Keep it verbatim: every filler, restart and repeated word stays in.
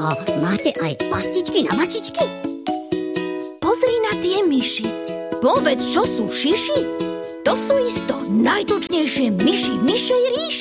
A máte aj pastičky na mačičky? Pozri na tie myši. Povedz, čo sú šiši? To sú isto najtučnejšie myši v myšej ríši.